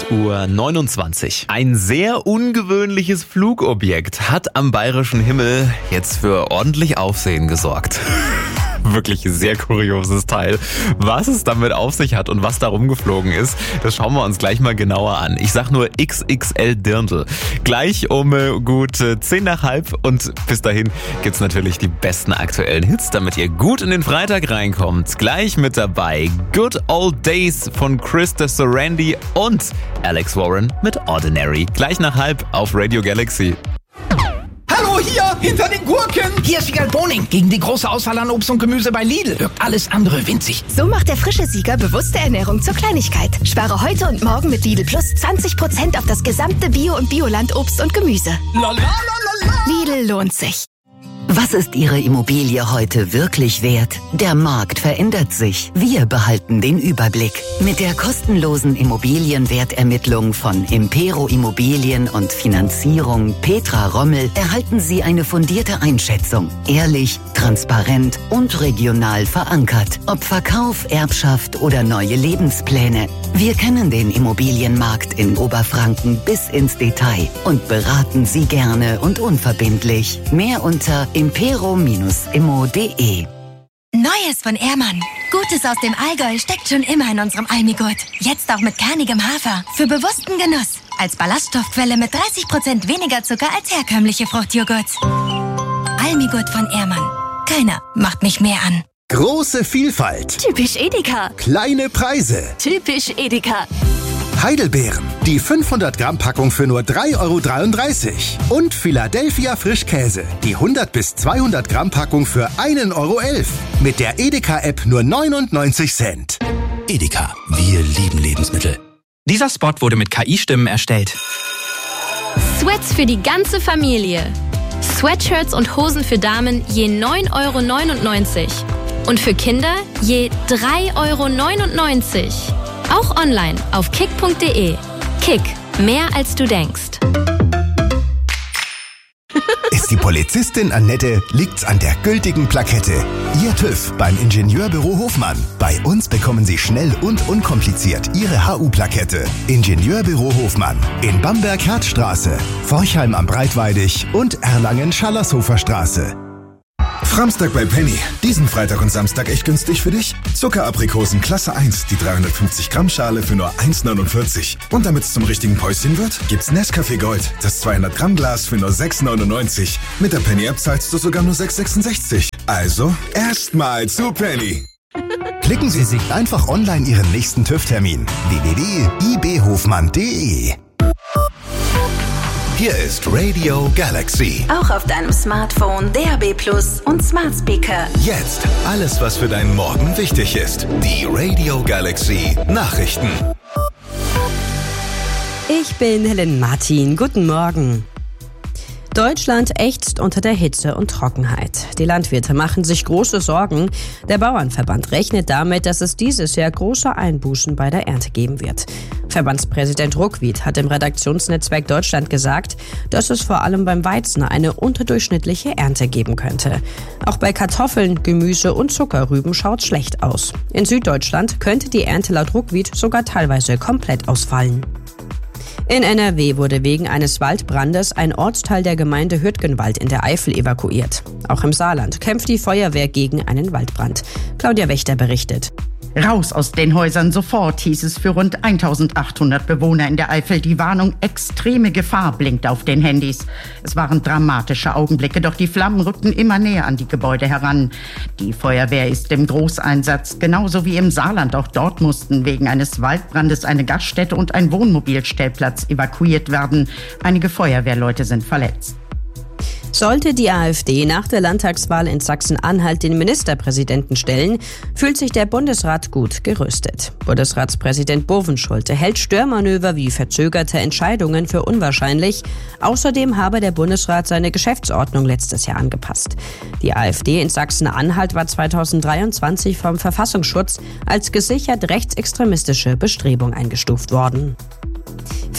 8:29 Uhr. Ein sehr ungewöhnliches Flugobjekt hat am bayerischen Himmel jetzt für ordentlich Aufsehen gesorgt. Wirklich sehr kurioses Teil. Was es damit auf sich hat und was da rumgeflogen ist, das schauen wir uns gleich mal genauer an. Ich sag nur XXL Dirndl. Gleich um gut 10:30 und bis dahin gibt's natürlich die besten aktuellen Hits, damit ihr gut in den Freitag reinkommt. Gleich mit dabei Good Old Days von Krista Sorandi und Alex Warren mit Ordinary. Gleich nach 12:30 auf Radio Galaxy. Hallo, hier, hinter den Gurken. Hier ist Sieger Boning. Gegen die große Auswahl an Obst und Gemüse bei Lidl wirkt alles andere winzig. So macht der frische Sieger bewusste Ernährung zur Kleinigkeit. Spare heute und morgen mit Lidl Plus 20% auf das gesamte Bio- und Bioland-Obst und Gemüse. Lidl lohnt sich. Was ist Ihre Immobilie heute wirklich wert? Der Markt verändert sich. Wir behalten den Überblick. Mit der kostenlosen Immobilienwertermittlung von Impero Immobilien und Finanzierung Petra Rommel erhalten Sie eine fundierte Einschätzung. Ehrlich, transparent und regional verankert. Ob Verkauf, Erbschaft oder neue Lebenspläne. Wir kennen den Immobilienmarkt in Oberfranken bis ins Detail und beraten Sie gerne und unverbindlich. Mehr unter impero-immo.de. Neues von Ehrmann. Gutes aus dem Allgäu steckt schon immer in unserem Almigurt. Jetzt auch mit kernigem Hafer. Für bewussten Genuss. Als Ballaststoffquelle mit 30% weniger Zucker als herkömmliche Fruchtjoghurts. Almigurt von Ehrmann. Keiner macht mich mehr an. Große Vielfalt. Typisch Edeka. Kleine Preise. Typisch Edeka. Heidelbeeren. Die 500 Gramm Packung für nur 3,33 €. Und Philadelphia Frischkäse. Die 100 bis 200 Gramm Packung für 1,11 €. Mit der Edeka-App nur 99 Cent. Edeka. Wir lieben Lebensmittel. Dieser Spot wurde mit KI-Stimmen erstellt. Sweats für die ganze Familie. Sweatshirts und Hosen für Damen je 9,99 €. Und für Kinder je 3,99 €. Auch online auf kick.de. Kick, mehr als du denkst. Ist die Polizistin Annette, liegt's an der gültigen Plakette. Ihr TÜV beim Ingenieurbüro Hofmann. Bei uns bekommen Sie schnell und unkompliziert Ihre HU-Plakette. Ingenieurbüro Hofmann. In Bamberg-Herzstraße, Forchheim am Breitweidig und Erlangen-Schallershofer-Straße. Framstag bei Penny. Diesen Freitag und Samstag echt günstig für dich? Zuckeraprikosen Klasse 1, die 350 Gramm Schale für nur 1,49. Und damit es zum richtigen Päuschen wird, gibt's Nescafé Gold, das 200 Gramm Glas für nur 6,99. Mit der Penny App zahlst du sogar nur 6,66. Also erstmal zu Penny. Klicken Sie sich einfach online Ihren nächsten TÜV-Termin. www.ibhofmann.de. Hier ist Radio Galaxy. Auch auf deinem Smartphone, DAB+ und Smart Speaker. Jetzt alles, was für deinen Morgen wichtig ist. Die Radio Galaxy Nachrichten. Ich bin Helen Martin. Guten Morgen. Deutschland ächzt unter der Hitze und Trockenheit. Die Landwirte machen sich große Sorgen. Der Bauernverband rechnet damit, dass es dieses Jahr große Einbußen bei der Ernte geben wird. Verbandspräsident Ruckwied hat im Redaktionsnetzwerk Deutschland gesagt, dass es vor allem beim Weizen eine unterdurchschnittliche Ernte geben könnte. Auch bei Kartoffeln, Gemüse und Zuckerrüben schaut schlecht aus. In Süddeutschland könnte die Ernte laut Ruckwied sogar teilweise komplett ausfallen. In NRW wurde wegen eines Waldbrandes ein Ortsteil der Gemeinde Hürtgenwald in der Eifel evakuiert. Auch im Saarland kämpft die Feuerwehr gegen einen Waldbrand. Claudia Wächter berichtet. Raus aus den Häusern sofort, hieß es für rund 1800 Bewohner in der Eifel. Die Warnung extreme Gefahr blinkt auf den Handys. Es waren dramatische Augenblicke, doch die Flammen rückten immer näher an die Gebäude heran. Die Feuerwehr ist im Großeinsatz, genauso wie im Saarland. Auch dort mussten wegen eines Waldbrandes eine Gaststätte und ein Wohnmobilstellplatz evakuiert werden. Einige Feuerwehrleute sind verletzt. Sollte die AfD nach der Landtagswahl in Sachsen-Anhalt den Ministerpräsidenten stellen, fühlt sich der Bundesrat gut gerüstet. Bundesratspräsident Bovenschulte hält Störmanöver wie verzögerte Entscheidungen für unwahrscheinlich. Außerdem habe der Bundesrat seine Geschäftsordnung letztes Jahr angepasst. Die AfD in Sachsen-Anhalt war 2023 vom Verfassungsschutz als gesichert rechtsextremistische Bestrebung eingestuft worden.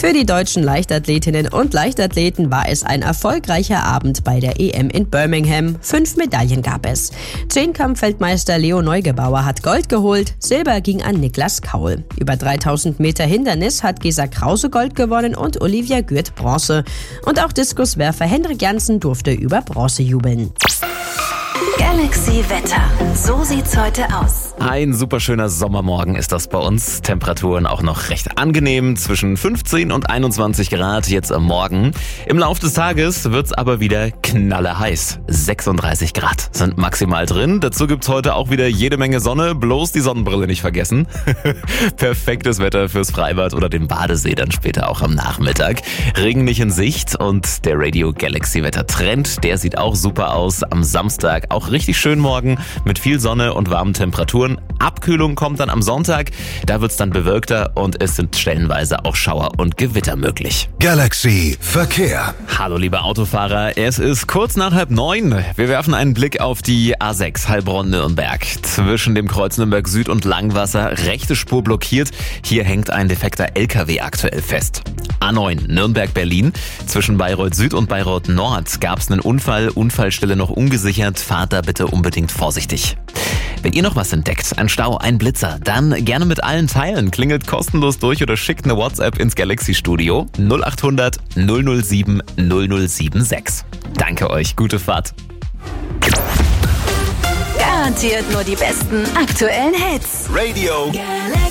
Für die deutschen Leichtathletinnen und Leichtathleten war es ein erfolgreicher Abend bei der EM in Birmingham. 5 Medaillen gab es. Zehnkampf-Weltmeister Leo Neugebauer hat Gold geholt, Silber ging an Niklas Kaul. Über 3000 Meter Hindernis hat Gesa Krause Gold gewonnen und Olivia Gürt Bronze. Und auch Diskuswerfer Hendrik Jansen durfte über Bronze jubeln. Galaxy Wetter. So sieht's heute aus. Ein super schöner Sommermorgen ist das bei uns. Temperaturen auch noch recht angenehm, zwischen 15 und 21 Grad jetzt am Morgen. Im Laufe des Tages wird's aber wieder knallerheiß. 36 Grad sind maximal drin. Dazu gibt's heute auch wieder jede Menge Sonne, bloß die Sonnenbrille nicht vergessen. Perfektes Wetter fürs Freibad oder den Badesee dann später auch am Nachmittag. Regen nicht in Sicht und der Radio Galaxy Wetter Trend, der sieht auch super aus. Am Samstag auch richtig schön morgen mit viel Sonne und warmen Temperaturen. Abkühlung kommt dann am Sonntag. Da wird's dann bewölkter und es sind stellenweise auch Schauer und Gewitter möglich. Galaxy Verkehr. Hallo liebe Autofahrer, es ist kurz nach 8:30. Wir werfen einen Blick auf die A6 Heilbronn-Nürnberg. Zwischen dem Kreuz Nürnberg Süd und Langwasser rechte Spur blockiert. Hier hängt ein defekter LKW aktuell fest. A9 Nürnberg-Berlin. Zwischen Bayreuth Süd und Bayreuth Nord gab's einen Unfall. Unfallstelle noch ungesichert. Fahrt da bitte unbedingt vorsichtig. Wenn ihr noch was entdeckt, ein Stau, ein Blitzer, dann gerne mit allen teilen. Klingelt kostenlos durch oder schickt eine WhatsApp ins Galaxy Studio 0800 007 0076. Danke euch, gute Fahrt. Garantiert nur die besten aktuellen Hits. Radio Galaxy.